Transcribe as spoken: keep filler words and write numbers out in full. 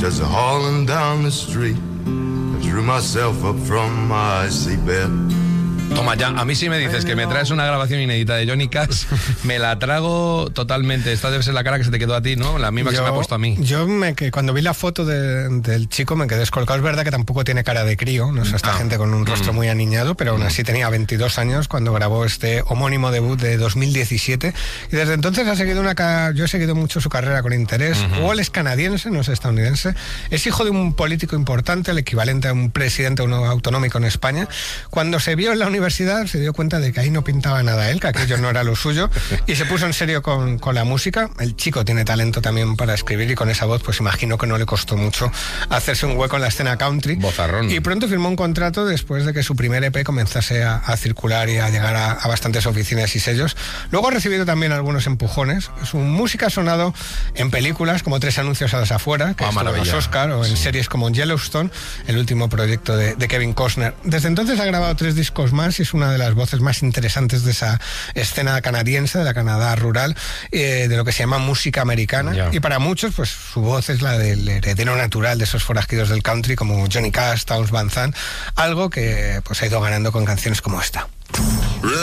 just hauling down the street. I drew myself up from my seatbelt. Toma ya, a mí sí me dices que me traes una grabación inédita de Johnny Cash, me la trago totalmente. Esta debe ser la cara que se te quedó a ti, ¿no? La misma yo, que se me ha puesto a mí. Yo me que cuando vi la foto de, del chico me quedé descolocado. Es verdad que tampoco tiene cara de crío, no es esta ah. gente con un rostro mm. muy aniñado, pero aún así tenía veintidós años cuando grabó este homónimo debut de dos mil diecisiete, y desde entonces ha seguido una yo he seguido mucho su carrera con interés. Uh-huh. Wall es canadiense, no es estadounidense, es hijo de un político importante, el equivalente a un presidente autonómico en España. Cuando se vio en la universidad se dio cuenta de que ahí no pintaba nada él, que aquello no era lo suyo, y se puso en serio con, con la música. El chico tiene talento también para escribir, y con esa voz pues imagino que no le costó mucho hacerse un hueco en la escena country. Bozarrón. Y pronto firmó un contrato después de que su primer E P comenzase a, a circular y a llegar a, a bastantes oficinas y sellos. Luego ha recibido también algunos empujones. Su música ha sonado en películas como Tres anuncios a las afueras, que ah, estuvo en los Oscar, o en sí. series como Yellowstone, el último proyecto de, de Kevin Costner. Desde entonces ha grabado tres discos más y es una de las voces más interesantes de esa escena canadiense, de la Canadá rural, eh, de lo que se llama música americana. Yeah. Y para muchos, pues su voz es la del heredero natural de esos forajidos del country como Johnny Cash, Townes Van Zandt, algo que pues ha ido ganando con canciones como esta.